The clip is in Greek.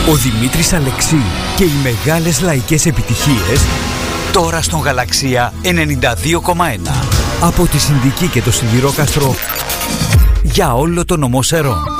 Ο Δημήτρης Αλεξή και οι μεγάλες λαϊκές επιτυχίες τώρα στον Γαλαξία 92,1. Από τη Συνδική και το Σιδηρόκαστρο για όλο το νομό Σερών.